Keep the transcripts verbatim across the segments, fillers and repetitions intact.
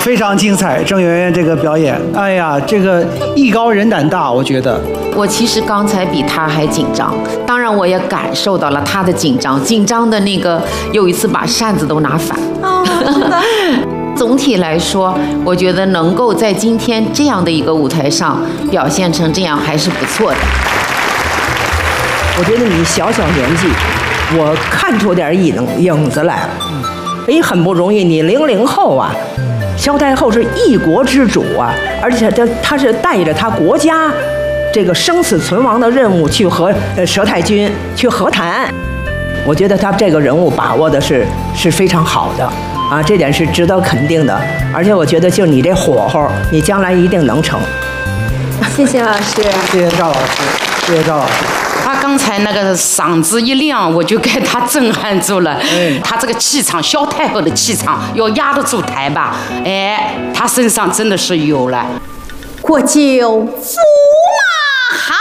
非常精彩，郑媛媛这个表演，哎呀，这个艺高人胆大，我觉得。 我其实刚才比他还紧张，当然我也感受到了他的紧张，紧张的那个有一次把扇子都拿反。 哦，是的。 总体来说，我觉得能够在今天这样的一个舞台上表现成这样，还是不错的。 我觉得你小小年纪，我看出点影影子来了。你很不容易，你零零后啊，萧太后是一国之主啊，而且他他是带着他国家这个生死存亡的任务去和呃佘太君去和谈。我觉得他这个人物把握的是是非常好的啊，这点是值得肯定的。而且我觉得就你这火候，你将来一定能成。 谢谢老师， 谢谢赵老师，谢谢赵老师。 他刚才那个嗓子一亮，我就给他震撼住了。 哎， 他这个气场，萧太后的气场要压得住台吧？哎，他身上真的是有了。 国舅驸马韩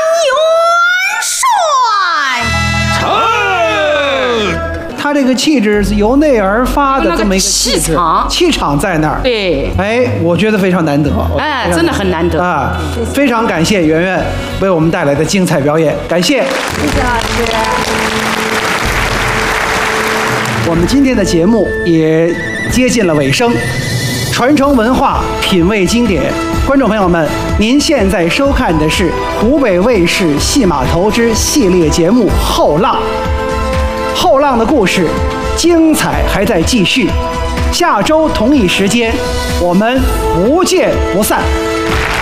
元帅， 成。他这个气质是由内而发的这么一个气场， 气场在那儿。 对， 哎，我觉得非常难得。 哎，真的很难得啊！非常感谢媛媛为我们带来的精彩表演，感谢。 谢谢老师。 我们今天的节目也接近了尾声，传承文化，品味经典。观众朋友们，您现在收看的是湖北卫视戏码投之系列节目《后浪》。后浪的故事精彩还在继续，下周同一时间我们不见不散。